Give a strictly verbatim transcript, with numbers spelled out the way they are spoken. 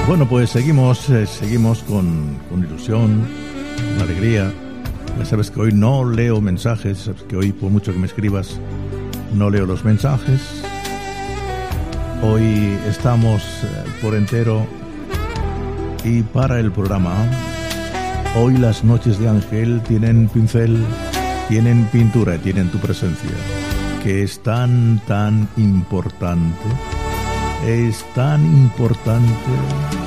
Bueno, pues seguimos, eh, seguimos con, con ilusión, con alegría. Ya sabes que hoy no leo mensajes, sabes que hoy, por mucho que me escribas, no leo los mensajes. Hoy estamos eh, por entero y para el programa. Hoy las noches de Ángel tienen pincel, tienen pintura y tienen tu presencia, que es tan, tan importante. Es tan importante